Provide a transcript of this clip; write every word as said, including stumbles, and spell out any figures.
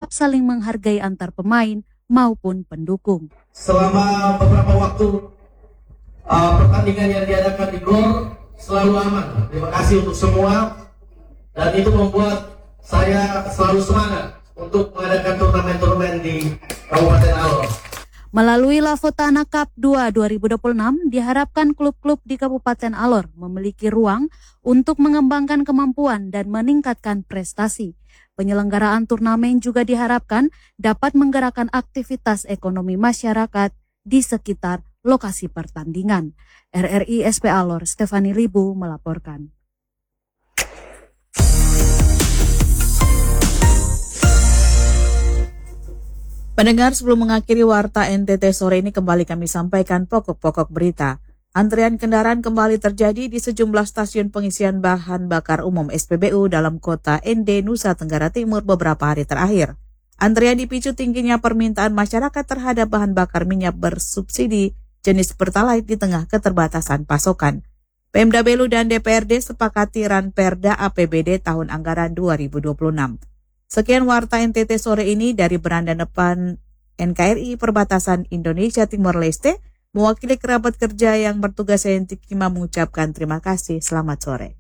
tetap saling menghargai antar pemain maupun pendukung. Selama beberapa waktu uh, pertandingan yang diadakan di Gor selalu aman. Terima kasih untuk semua, dan itu membuat saya selalu semangat untuk mengadakan turnamen-turnamen di Kabupaten Alor. Melalui Lavotana Cup dua dua ribu dua puluh enam, diharapkan klub-klub di Kabupaten Alor memiliki ruang untuk mengembangkan kemampuan dan meningkatkan prestasi. Penyelenggaraan turnamen juga diharapkan dapat menggerakkan aktivitas ekonomi masyarakat di sekitar lokasi pertandingan. R R I S P Alor, Stefani Libu melaporkan. Pendengar, sebelum mengakhiri Warta N T T sore ini, kembali kami sampaikan pokok-pokok berita. Antrian kendaraan kembali terjadi di sejumlah stasiun pengisian bahan bakar umum S P B U dalam kota N D Nusa Tenggara Timur beberapa hari terakhir. Antrian dipicu tingginya permintaan masyarakat terhadap bahan bakar minyak bersubsidi jenis Pertalite di tengah keterbatasan pasokan. Pemda Belu dan D P R D sepakati Ranperda A P B D tahun anggaran dua ribu dua puluh enam. Sekian Warta N T T sore ini dari beranda depan N K R I Perbatasan Indonesia Timor Leste. Mewakili kerabat kerja yang bertugas, saya Intik Kima mengucapkan terima kasih. Selamat sore.